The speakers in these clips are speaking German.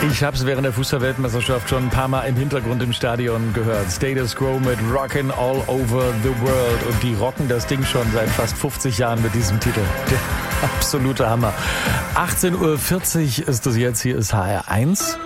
Ich habe es während der Fußball-Weltmeisterschaft schon ein paar Mal im Hintergrund im Stadion gehört. Status Quo mit Rockin' All Over the World. Und die rocken das Ding schon seit fast 50 Jahren mit diesem Titel. Der absolute Hammer. 18.40 Uhr ist es jetzt. Hier ist HR1.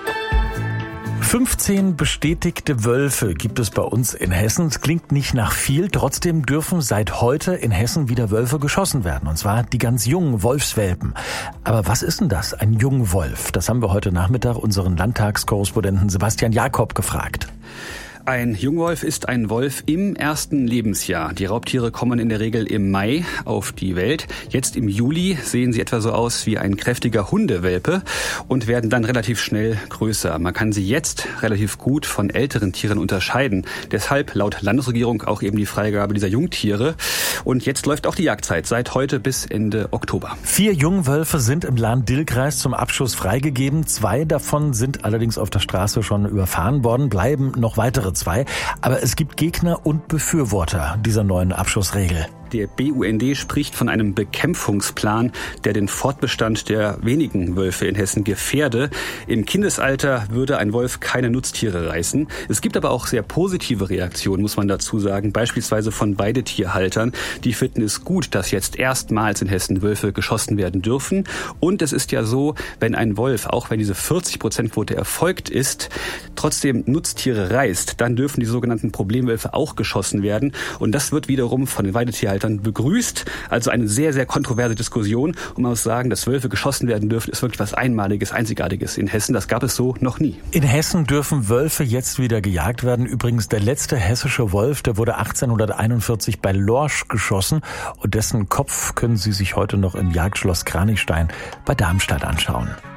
15 bestätigte Wölfe gibt es bei uns in Hessen. Es klingt nicht nach viel, trotzdem dürfen seit heute in Hessen wieder Wölfe geschossen werden. Und zwar die ganz jungen Wolfswelpen. Aber was ist denn das, ein Jungwolf? Das haben wir heute Nachmittag unseren Landtagskorrespondenten Sebastian Jakob gefragt. Ein Jungwolf ist ein Wolf im ersten Lebensjahr. Die Raubtiere kommen in der Regel im Mai auf die Welt. Jetzt im Juli sehen sie etwa so aus wie ein kräftiger Hundewelpe und werden dann relativ schnell größer. Man kann sie jetzt relativ gut von älteren Tieren unterscheiden. Deshalb laut Landesregierung auch eben die Freigabe dieser Jungtiere. Und jetzt läuft auch die Jagdzeit seit heute bis Ende Oktober. 4 Jungwölfe sind im Lahn-Dill-Kreis zum Abschuss freigegeben. 2 davon sind allerdings auf der Straße schon überfahren worden, bleiben noch weitere 2. Aber es gibt Gegner und Befürworter dieser neuen Abschussregel. Der BUND spricht von einem Bekämpfungsplan, der den Fortbestand der wenigen Wölfe in Hessen gefährde. Im Kindesalter würde ein Wolf keine Nutztiere reißen. Es gibt aber auch sehr positive Reaktionen, muss man dazu sagen, beispielsweise von Weidetierhaltern. Die finden es gut, dass jetzt erstmals in Hessen Wölfe geschossen werden dürfen. Und es ist ja so, wenn ein Wolf, auch wenn diese 40%-Quote erfolgt ist, trotzdem Nutztiere reißt, dann dürfen die sogenannten Problemwölfe auch geschossen werden. Und das wird wiederum von den Weidetierhaltern begrüßt. Also eine sehr, sehr kontroverse Diskussion. Und man muss sagen, dass Wölfe geschossen werden dürfen, ist wirklich was Einmaliges, Einzigartiges in Hessen. Das gab es so noch nie. In Hessen dürfen Wölfe jetzt wieder gejagt werden. Übrigens, der letzte hessische Wolf, der wurde 1841 bei Lorsch geschossen. Und dessen Kopf können Sie sich heute noch im Jagdschloss Kranichstein bei Darmstadt anschauen.